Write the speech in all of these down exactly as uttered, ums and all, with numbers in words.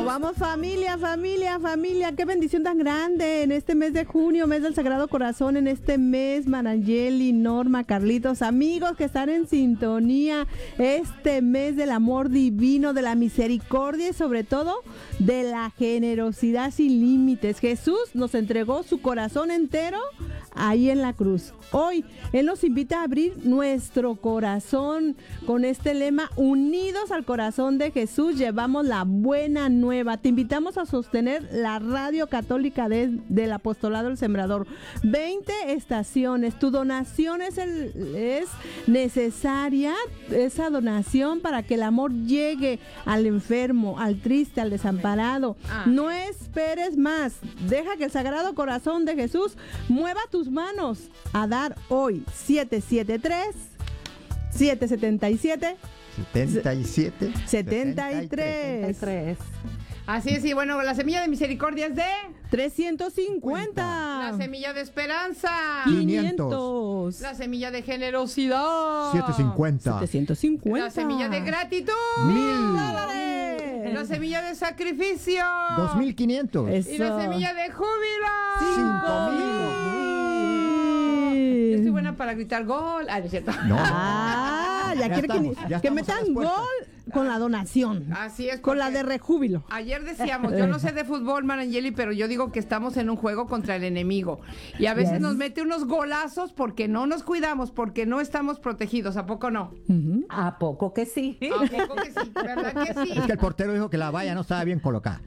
vamos familia, familia, familia, qué bendición tan grande en este mes de junio, mes del Sagrado Corazón, en este mes, Marangeli, Norma, Carlitos, amigos que están en sintonía, este mes del amor divino, de la misericordia y sobre todo de la generosidad sin límites. Jesús nos entregó su corazón entero ahí en la cruz. Hoy Él nos invita a abrir nuestro corazón con este lema: unidos al corazón de Jesús, llevamos la buena nueva. Te invitamos a sostener la radio católica de, del Apostolado del Sembrador. veinte estaciones. Tu donación es, el, es necesaria, esa donación, para que el amor llegue al enfermo, al triste, al desamparado. Ah. No esperes más. Deja que el Sagrado Corazón de Jesús mueva tus manos a dar hoy. siete siete tres, siete siete siete, setenta y siete, setenta y tres. Así es, y bueno, la semilla de misericordia es de trescientos cincuenta. La semilla de esperanza quinientos. La semilla de generosidad setecientos cincuenta. setecientos cincuenta. La semilla de gratitud mil dólares. La semilla de sacrificio dos mil quinientos. Y la semilla de júbilo cinco mil. Yo estoy buena para gritar gol. Ah, no es cierto. No. Ah, ya, ya quiere estamos, que, ya que metan gol con la donación. Así es. Con la de rejúbilo. Ayer decíamos, yo no sé de fútbol, Marangeli, pero yo digo que estamos en un juego contra el enemigo. Y a veces yes. nos mete unos golazos porque no nos cuidamos, porque no estamos protegidos. ¿A poco no? Uh-huh. ¿A poco que sí? ¿A poco que sí? ¿Verdad que sí? Es que el portero dijo que la valla no estaba bien colocada.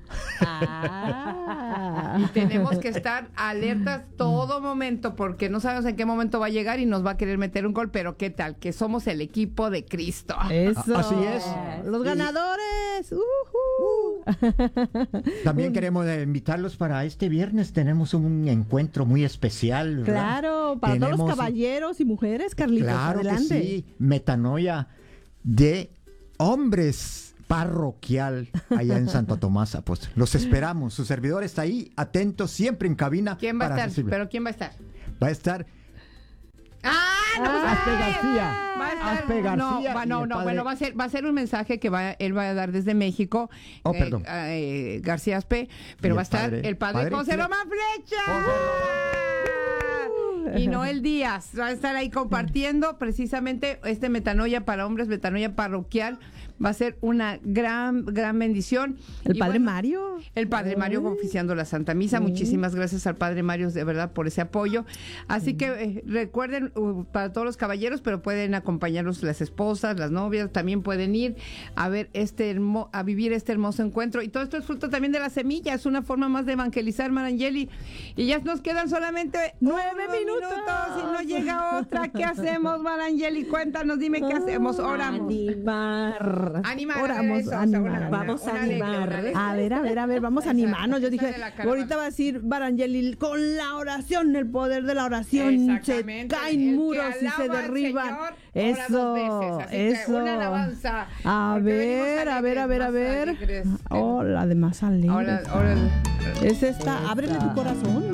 Ah. Y tenemos que estar alertas todo momento, porque no sabemos en qué momento va a llegar y nos va a querer meter un gol. Pero ¿qué tal? Que somos el equipo de Cristo. Eso. Así es. Los ganadores. Uh-huh. También queremos invitarlos para este viernes. Tenemos un encuentro muy especial, ¿verdad? Claro, para tenemos, todos los caballeros y mujeres, Carlitos. Claro, adelante. Que sí. Metanoia de hombres parroquial allá en Santo Tomás Apóstol. Los esperamos. Su servidor está ahí, atento, siempre en cabina. ¿Quién va a estar? Recibir. ¿Pero quién va a estar? Va a estar ¡Ah! No, ah, Aspe García. Va a estar, Aspe García. No, va, no, no, bueno, va a ser, va a ser un mensaje que va, él va a dar desde México. Oh, perdón. Eh, eh, García Aspe, pero va a estar padre, el padre, padre José Román Flecha. Y Noel Díaz va a estar ahí compartiendo precisamente este Metanoia para hombres, Metanoia parroquial. Va a ser una gran, gran bendición. El y Padre bueno, Mario. El Padre Mario oficiando la Santa Misa. Sí. Muchísimas gracias al Padre Mario, de verdad, por ese apoyo. Así sí. que eh, recuerden, uh, para todos los caballeros, pero pueden acompañarlos las esposas, las novias, también pueden ir a ver este hermo, a vivir este hermoso encuentro. Y todo esto es fruto también de la semilla, es una forma más de evangelizar, Marangeli. Y ya nos quedan solamente nueve minutos. minutos y no llega otra. ¿Qué hacemos, Marangeli? Cuéntanos, dime qué hacemos. Oramos. Animar. Animar, Oramos, eso, animar. Una, una, vamos a animar. Alegre, a ver, a ver, a ver, vamos a animarnos. Yo dije, ahorita va a decir Marangeli, con la oración, el poder de la oración, se caen muros y se derriban. Señor, eso, veces, eso. Una alabanza, a ver, a ver, a ver, a ver. Oh, la de más alegre. Ahora, ahora, es esta, ábrele tu corazón.